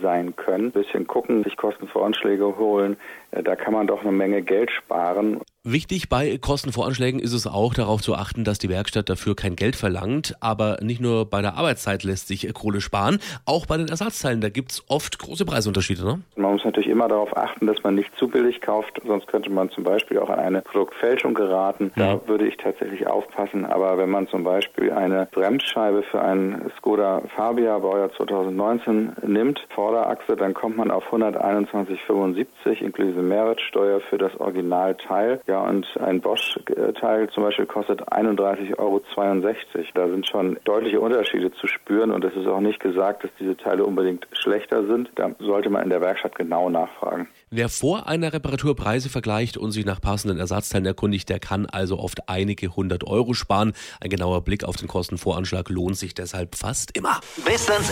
sein können. Ein bisschen gucken, sich Kostenvoranschläge holen, da kann man doch eine Menge Geld sparen. Wichtig bei Kostenvoranschlägen ist es auch, darauf zu achten, dass die Werkstatt dafür kein Geld verlangt. Aber nicht nur bei der Arbeitszeit lässt sich Kohle sparen, auch bei den Ersatzteilen. Da gibt es oft große Preisunterschiede, ne? Man muss natürlich immer darauf achten, dass man nicht zu billig kauft, sonst könnte man zum Beispiel auch an eine Produktfälschung geraten. Da würde ich tatsächlich aufpassen. Aber wenn man zum Beispiel eine Bremsscheibe für einen Skoda Fabia Baujahr 2019 nimmt, Vorderachse, dann kommt man auf 121,75 inklusive Mehrwertsteuer für das Originalteil. Ja, und ein Bosch-Teil zum Beispiel kostet 31,62 Euro. Da sind schon deutliche Unterschiede zu spüren und es ist auch nicht gesagt, dass diese Teile unbedingt schlechter sind. Da sollte man in der Werkstatt genau nachfragen. Wer vor einer Reparatur Preise vergleicht und sich nach passenden Ersatzteilen erkundigt, der kann also oft einige 100 Euro sparen. Ein genauer Blick auf den Kostenvoranschlag lohnt sich deshalb fast immer. Bis ans